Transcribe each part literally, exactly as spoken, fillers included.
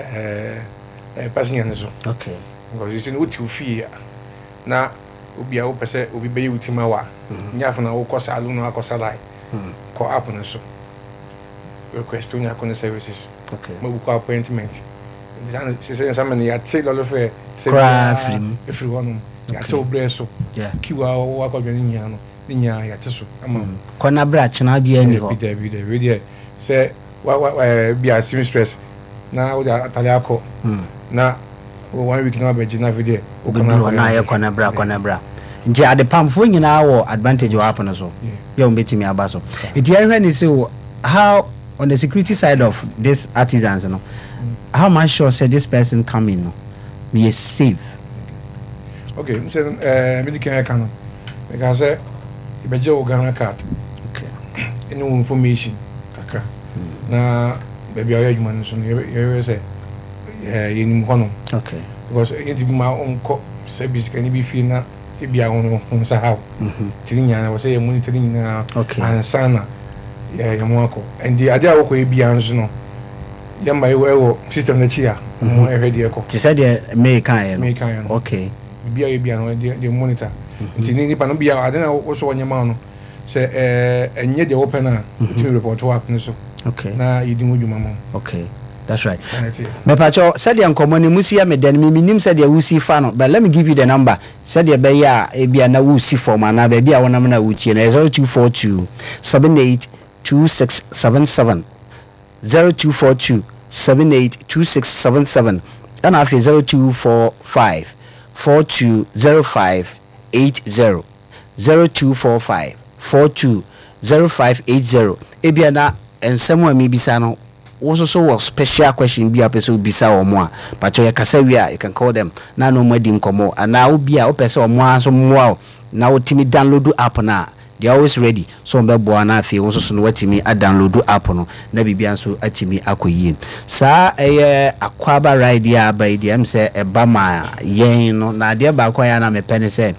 eh eh passing and so. Okay. Because you see what you fear. Na obi a wo pese obi be yutima wa. Nya fa na wo kosa alu no akosa lai. Mhm. Ko app no so. Request unya kone services. Okay. Mo buko appointment. Design she say something ya take all of e free if you want. Ya te obre so. Yeah. Kiwa wo akwa nya no. Nya ya te so. Ama kona bra chena bia ni ho. Bi there bi there. We there. Say wa wa bi a sim stress. Na wo da atale akọ. Mhm. Na one week na be na video. O kona na ye kona bra kona bra. Nti ade pamfo nyina wo advantage wo happen so. Yeah, we betimi aba so. Iti ehwe ni say how on the security side of this artisans, you know, mm. how much sure say this person come in, no, be a safe. Okay, me say eh me dikan kan no. Because say e be je Ghana card. Okay. Any information kakra. Na baby ayo adwuma no so you say eh yenim ho no. Okay. Because e di ma onko service kan bi fi na e bia ho ho sa how. Mhm. Tinya na wo say monitoring na ansana. Yeah, Yamako. And the idea of we be answer no. Yamba ewo system na chia. Mo e ready eko. Ti said the make kan no. Make kan. Okay. Bia e bia no the monitor. Nti ni pa no bia ade na wo so wonyama no. Se eh enye de open na ti report work no so. Okay. Na yidi mo dwuma mo. Okay. That's right. Me pacho said the nkomo ni musia me den me minim said the wusi fa no. But let me give you the number. Said the be ya e bia na wusi form na be bia wona na wuchi na zero two four two seven eight two six seven seven zero two four two seven eight two six seven seven and after zero two four five four two zero five eight zero zero two four five four two zero five eight zero ebiana and someone may be sano also so was special question be up so bisa or more but you can you can call them na no more din komo and now be a person or more so more now timi download the app na they are always ready so mbe boa na afi won so no watimi a download app no na bibia so atimi akoyi sa eye akwaba ride ya ba idi am say e ba ma yen no na de ba kwa ya na me pene say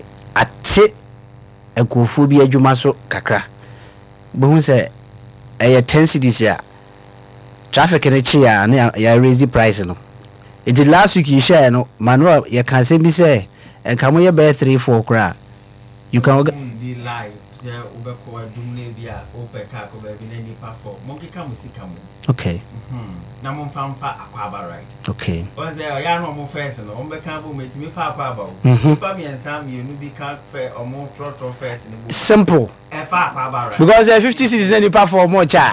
ate ekofu bi adwuma so kakra bo hu say eye ten cities ya traffic ni chi ya na ya raise price no it did last week you share no manual you can say me say e kamo ye be three four kra you can be live say ubeko adumne bia opeka ko be na nipa for monkey kam sika mo. Okay. Mhm. Na mo famfa akwaba right. Okay. O say ya no mo first no o be kan bo metimi fa akwaba o. Mhm. Pa mi ensam ye no bi kan fe o mo trotro first ni. Simple. E fa akwaba right. Because uh, fifty cities na nipa for more cha.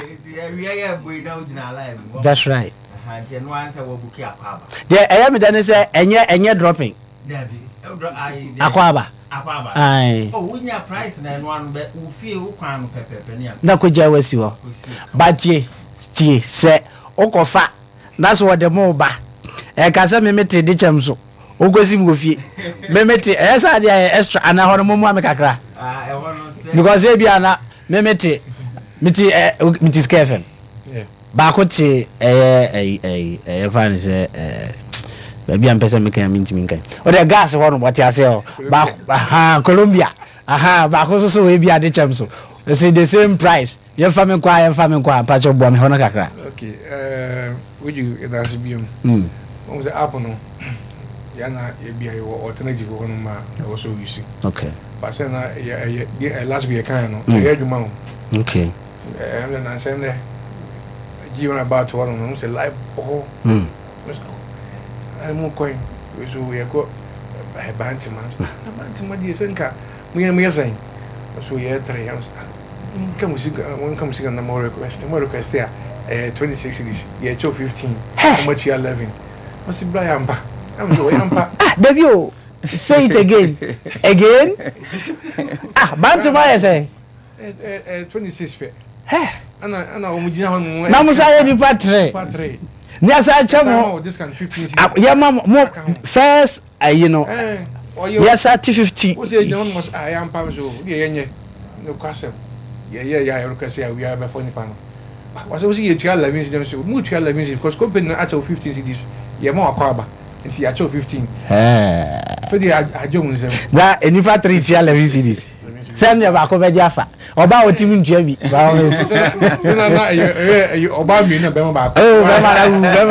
That's right. Aha, je no answer wo buki akwaba. There I am done say enye enye dropping. There be. Akwaba. Akwaba. Aye. Oh, we nya price na no anu be wo fie wo kwan no pepepe ne am. Na ko ja wasi ho. But ye, tie say okofa. That's what the mo ba. E ka say me mete de chem so. Ogosi mo fie. Me mete e say dey extra ana ho no mo mo amekakra. Ah, e ho no say. Because e bia na me mete mete mete skefen. Yeah. Ba ko te eh eh eh eh fa ni say eh baby am pesa me kan minti min kan o de gas ho no what ya say ba aha Colombia aha ba ko so so we bia de chem so say the same price ye fa me kwa ye fa me kwa pa cho bo me ho no kakra. Okay, uh would you that's biom mm on the app no ya na e bia yo alternative ho no ma also using. Okay, but say na ya last week kan no e adwuma. Okay, eh am na say na you on about one no say live oh mm I'm going so we go by Bantima. Bantima di senka. We am saying. So we are three hours. Come we see one come see on more request. More request there. Eh twenty-six cities. Yeah, two fifteen. How much you eleven? What's the Brian pa? I'm so yampa. Ah, Debio. Say it again. Again? Ah, Bantima you say. Eh eh twenty-six pe. Hey. Ana ana omujina ho. Na musa ye ni patre. Patre. Ni asa chamo this can fifteen yeah mama first uh, you know eh yes at fifty o say John must I am pa so ye yenye no kwasem ye ye ya request ya we are before ni pa no was o say you try eleven cities so mu try eleven cities because company at fifteen cities ye ma akwaba nti ya cho fifteen eh for the ajo nsem na enifa three try eleven cities send ya ba ko be jafa oba otimi ntua bi ba o na na eh oba mi na be ma ba oh be ma na